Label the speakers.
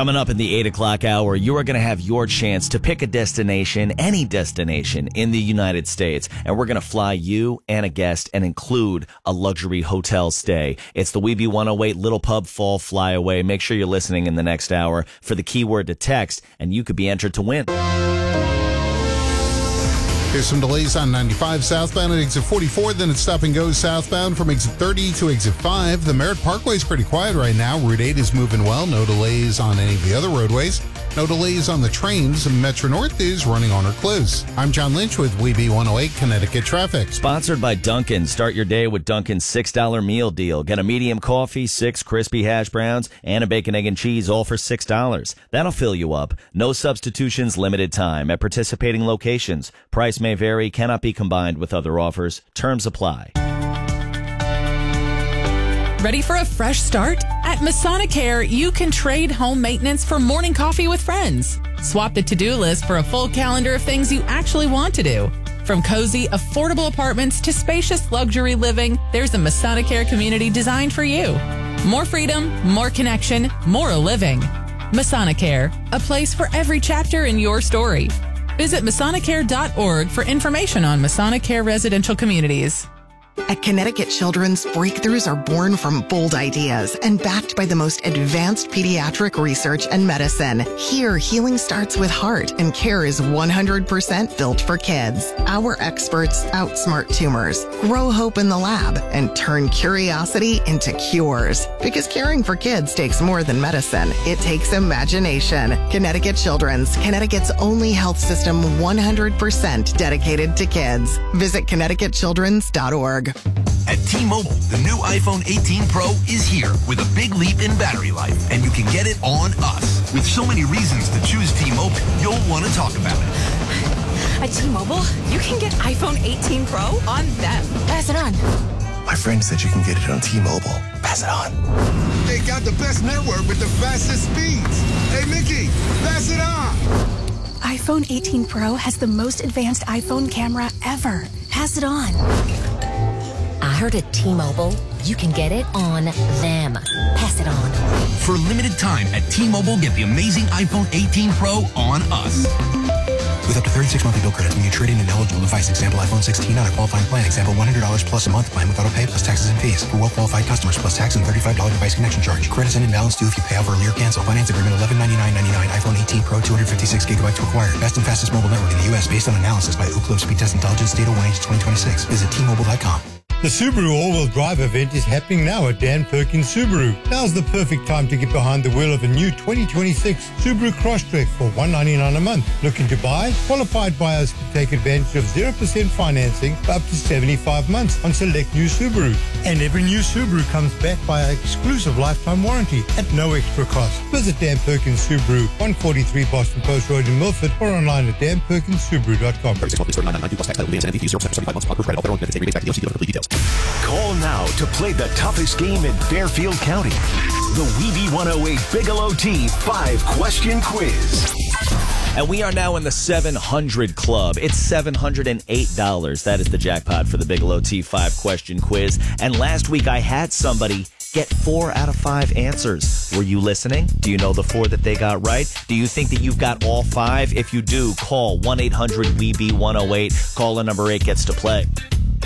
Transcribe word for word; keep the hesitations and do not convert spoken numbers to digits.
Speaker 1: Coming up in the eight o'clock hour, you are going to have your chance to pick a destination, any destination in the United States. And we're going to fly you and a guest and include a luxury hotel stay. It's the Weeby one oh eight Little Pub Fall Flyaway. Make sure you're listening in the next hour for the keyword to text, and you could be entered to win.
Speaker 2: There's some delays on ninety-five southbound at exit forty-four. Then it's stop and go southbound from exit thirty to exit five. The Merritt Parkway is pretty quiet right now. Route eight is moving well. No delays on any of the other roadways. No delays on the trains. Metro North is running on or close. I'm John Lynch with Weeby one oh eight Connecticut Traffic.
Speaker 1: Sponsored by Dunkin'. Start your day with Dunkin's six dollar meal deal. Get a medium coffee, six crispy hash browns, and a bacon, egg, and cheese, all for six dollars. That'll fill you up. No substitutions, limited time at participating locations. Price may vary, cannot be combined with other offers. Terms apply.
Speaker 3: Ready for a fresh start? At Masonicare, you can trade home maintenance for morning coffee with friends. Swap the to-do list for a full calendar of things you actually want to do. From cozy, affordable apartments to spacious luxury living, there's a Masonicare community designed for you. More freedom, more connection, more living. Masonicare, a place for every chapter in your story. Visit Masonicare dot org for information on Masonicare residential communities.
Speaker 4: At Connecticut Children's, breakthroughs are born from bold ideas and backed by the most advanced pediatric research and medicine. Here, healing starts with heart, and care is one hundred percent built for kids. Our experts outsmart tumors, grow hope in the lab, and turn curiosity into cures. Because caring for kids takes more than medicine. It takes imagination. Connecticut Children's, Connecticut's only health system one hundred percent dedicated to kids. Visit Connecticut Children's dot org.
Speaker 5: At T-Mobile, the new iPhone eighteen Pro is here with a big leap in battery life, and you can get it on us. With so many reasons to choose T-Mobile, you'll want to talk about it.
Speaker 6: At T-Mobile, you can get iPhone eighteen Pro on them. Pass it on.
Speaker 7: My friend said you can get it on T-Mobile. Pass it on.
Speaker 8: They got the best network with the fastest speeds. Hey, Mickey, pass it on.
Speaker 6: iPhone eighteen Pro has the most advanced iPhone camera ever. Pass it on.
Speaker 9: I heard at T-Mobile, you can get it on them. Pass it on.
Speaker 5: For a limited time at T-Mobile, get the amazing iPhone eighteen Pro on us.
Speaker 7: With up to thirty-six monthly bill credits when you trade in an eligible device. Example, iPhone sixteen on a qualifying plan. Example, one hundred dollars plus a month plan with auto pay plus taxes and fees. For well-qualified customers plus tax and thirty-five dollars device connection charge. Credits and balance due if you pay over early or cancel. Finance agreement eleven ninety-nine ninety-nine. iPhone eighteen Pro two hundred fifty-six gigabytes to acquire. Best and fastest mobile network in the U S based on analysis by Ookla Speed Test Intelligence. Data one H twenty twenty-six. Visit T Mobile dot com.
Speaker 10: The Subaru All-Wheel Drive event is happening now at Dan Perkins Subaru. Now's the perfect time to get behind the wheel of a new twenty twenty-six Subaru Crosstrek for one hundred ninety-nine dollars a month. Looking to buy? Qualified buyers can take advantage of zero percent financing for up to seventy-five months on select new Subaru. And every new Subaru comes backed by an exclusive lifetime warranty at no extra cost. Visit Dan Perkins Subaru, one forty-three Boston Post Road in Milford, or online at dan perkins subaru dot com.
Speaker 11: Call now to play the toughest game in Fairfield County. The Weeby one oh eight Bigelow T five-question quiz.
Speaker 1: And we are now in the seven hundred club. It's seven hundred eight dollars. That is the jackpot for the Bigelow T five-question quiz. And last week I had somebody get four out of five answers. Were you listening? Do you know the four that they got right? Do you think that you've got all five? If you do, call one eight hundred Weeby one oh eight. Caller number eight gets to play.